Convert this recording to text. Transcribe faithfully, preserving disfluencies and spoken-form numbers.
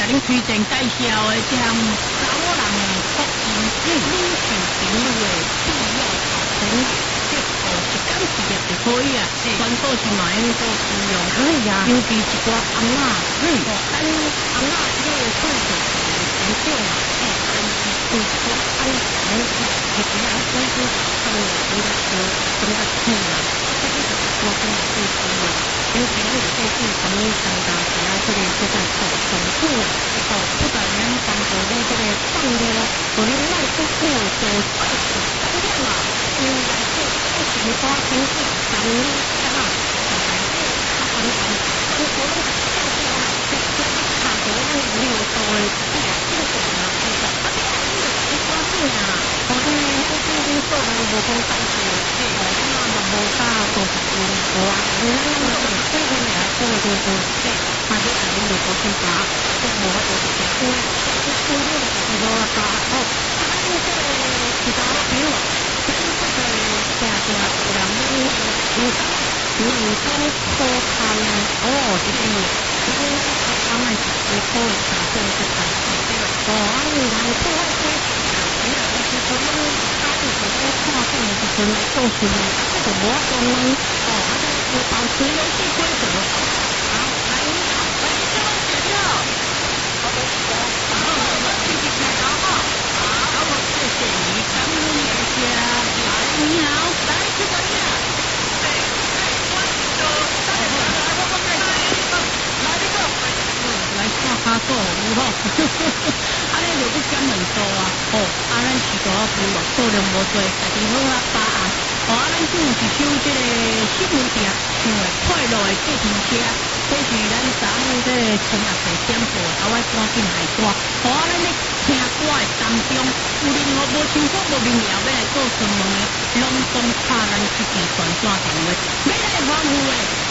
甲恁推荐介绍的这项查某人的福音，领受朋友的必要条件，这哦一讲事业就可以啊。全部是嘛用做使用，可以啊。尤其一寡翁仔，嗯，哦，咱翁仔这个岁数很少嘛，哎，但是对说安咱一个人公司他们有的说什么苦啊，这个就是说跟最需要。尤其咱最近咱们参加起来这个这个手手术，哦，不但能帮助你这个放疗，和你内部部做手术当然嘛，因为来说不是花钱去咱们干嘛？但是他反正中国人像这样这这差多那六多的，哎呀，这个什么这个，而且还是一关键啊，我这我最近做的无讲单数，哎，那么无大做是无啊，你那那那这个呢，这个就是对，他就肯定就不去打，这无法做是对，这这这个是无法打哦，他这个其他比如。咱这个家家有人有有有有种科看呢，哦，就是咱咱们是科查证这块，哦，啊，有人科外科，你若是说咱他就是说看病的时阵做事，这就无法讲呢，哦，啊，就保持游戏规则，好，来，好，来，这位姐姐，好的，好，然后我们继续开刀哈，好，好，谢谢你，感恩大家。你好，来这个呀，哎哎，我就大家来来，我我介绍你个，来你个，来看下个有无？安尼就不减两度啊，哦，啊咱许多朋友数量无多，家己好啊把握，哦，啊咱主是收这个新闻店，像个快乐的计程车，这是咱昨昏这个从六点点播，啊我赶紧来歌，哦，啊咱咧听歌的当中，有任何无清楚无明了要来做询问的。拢总拍咱自己传线电话，要来欢呼的。